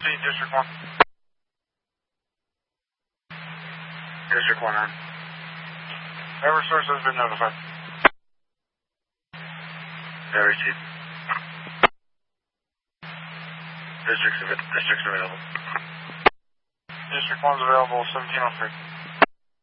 District 1. District 1 on. Eversource has been notified. Yeah, received. District's available. District 1's available, 1703.